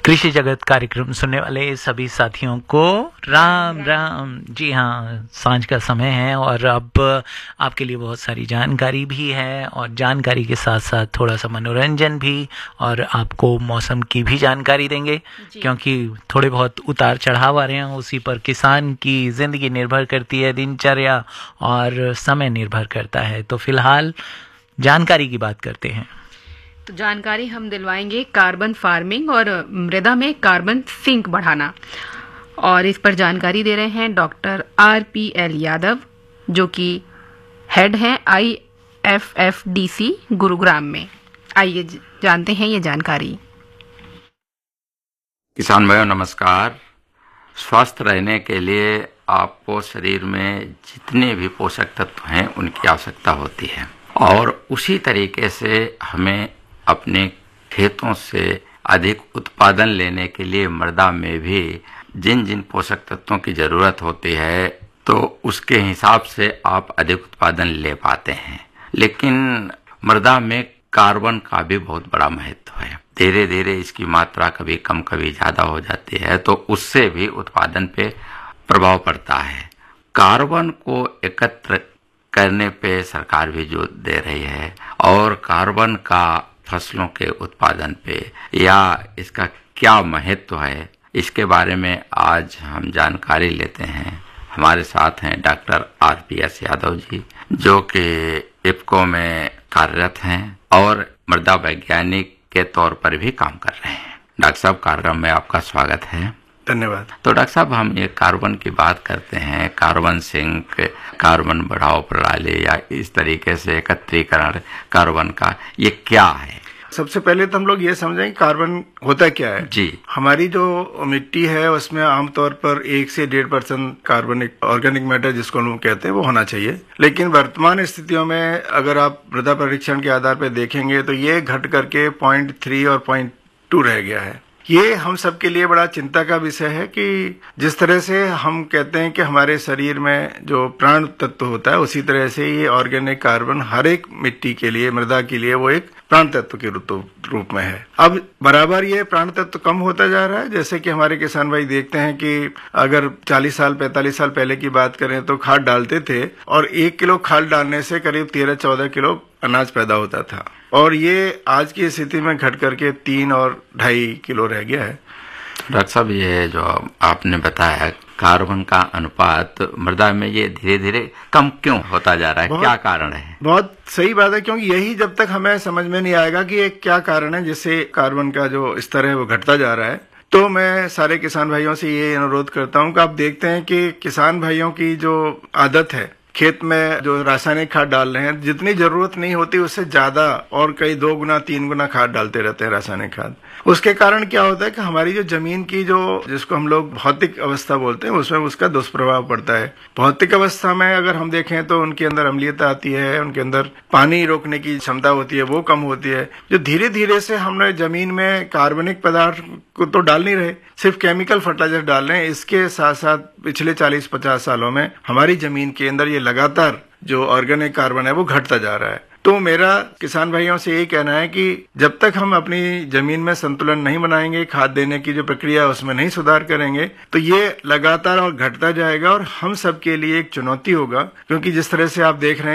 कृषि जगत कार्यक्रम सुनने वाले सभी साथियों को राम राम। जी हाँ, सांझ का समय है और अब आपके लिए बहुत सारी जानकारी भी है और जानकारी के साथ साथ थोड़ा सा मनोरंजन भी, और आपको मौसम की भी जानकारी देंगे क्योंकि थोड़े बहुत उतार चढ़ाव आ रहे हैं। उसी पर किसान की ज़िंदगी निर्भर करती है, दिनचर्या और समय निर्भर करता है। तो फिलहाल जानकारी की बात करते हैं। तो जानकारी हम दिलवाएंगे कार्बन फार्मिंग और मृदा में कार्बन सिंक बढ़ाना, और इस पर जानकारी दे रहे हैं डॉक्टर RPL यादव, जो कि हेड हैं IFFDC गुरुग्राम में। आइए जानते हैं ये जानकारी। किसान भाइयों नमस्कार। स्वस्थ रहने के लिए आपको शरीर में जितने भी पोषक तत्व हैं उनकी आवश्यकता होती है, और उसी तरीके से हमें अपने खेतों से अधिक उत्पादन लेने के लिए मृदा में भी जिन जिन पोषक तत्वों की जरूरत होती है तो उसके हिसाब से आप अधिक उत्पादन ले पाते हैं। लेकिन मृदा में कार्बन का भी बहुत बड़ा महत्व है। धीरे धीरे इसकी मात्रा कभी कम कभी ज्यादा हो जाती है, तो उससे भी उत्पादन पे प्रभाव पड़ता है। कार्बन को एकत्र करने पे सरकार भी जोर दे रही है, और कार्बन का फसलों के उत्पादन पे या इसका क्या महत्व है, इसके बारे में आज हम जानकारी लेते हैं। हमारे साथ हैं डॉक्टर RPS यादव जी, जो कि इफ्को में कार्यरत हैं और मृदा वैज्ञानिक के तौर पर भी काम कर रहे हैं। डॉक्टर साहब, कार्यक्रम में आपका स्वागत है। धन्यवाद। तो डॉक्टर साहब, हम ये कार्बन की बात करते हैं, कार्बन सिंक, कार्बन बढ़ाओ प्रणाली या इस तरीके से एकत्रीकरण कार्बन का, ये क्या है? सबसे पहले तो हम लोग ये समझें कि कार्बन होता क्या है। जी, हमारी जो मिट्टी है उसमें आमतौर पर 1 से 1.5% कार्बनिक ऑर्गेनिक मैटर, जिसको हम कहते हैं, वो होना चाहिए। लेकिन वर्तमान स्थितियों में अगर आप मृदा परीक्षण के आधार पर देखेंगे तो ये घट करके 0.3 और 0.2 रह गया है। ये हम सबके लिए बड़ा चिंता का विषय है कि जिस तरह से हम कहते हैं कि हमारे शरीर में जो प्राण तत्व होता है, उसी तरह से ये ऑर्गेनिक कार्बन हर एक मिट्टी के लिए, मृदा के लिए वो एक प्राण तत्व के रूप में है। अब बराबर ये प्राण तत्व कम होता जा रहा है। जैसे कि हमारे किसान भाई देखते हैं कि अगर 40 साल 45 साल पहले की बात करें तो खाद डालते थे, और 1 किलो खाद डालने से करीब 13-14 किलो अनाज पैदा होता था, और ये आज की स्थिति में घट करके 3 और 2.5 किलो रह गया है। डॉक्टर साहब, ये जो आपने बताया कार्बन का अनुपात मृदा में ये धीरे धीरे कम क्यों होता जा रहा है, क्या कारण है? बहुत सही बात है, क्योंकि यही जब तक हमें समझ में नहीं आएगा कि ये क्या कारण है जिससे कार्बन का जो स्तर है वो घटता जा रहा है। तो मैं सारे किसान भाइयों से ये अनुरोध करता हूं कि आप देखते हैं कि किसान भाइयों की जो आदत है, खेत में जो रासायनिक खाद डाल रहे हैं, जितनी जरूरत नहीं होती उससे ज्यादा और कई 2 गुना 3 गुना खाद डालते रहते हैं रासायनिक खाद। उसके कारण क्या होता है कि हमारी जो जमीन की जो, जिसको हम लोग भौतिक अवस्था बोलते हैं, उसमें उसका दुष्प्रभाव पड़ता है। भौतिक अवस्था में अगर हम देखें तो उनके अंदर अम्लीयता आती है, उनके अंदर पानी रोकने की क्षमता होती है, वो कम होती है। जो धीरे धीरे से हमने जमीन में कार्बनिक पदार्थ को तो डाल नहीं रहे, सिर्फ केमिकल फर्टिलाइजर डाल रहे हैं। इसके साथ साथ पिछले 40-50 सालों में हमारी जमीन के अंदर ये लगातार जो ऑर्गेनिक कार्बन है वो घटता जा रहा है। तो मेरा किसान भाइयों से यही कहना है कि जब तक हम अपनी जमीन में संतुलन नहीं बनाएंगे, खाद देने की जो प्रक्रिया है उसमें नहीं सुधार करेंगे, तो ये लगातार और घटता जाएगा, और हम सबके लिए एक चुनौती होगा। क्योंकि जिस तरह से आप देख रहे हैं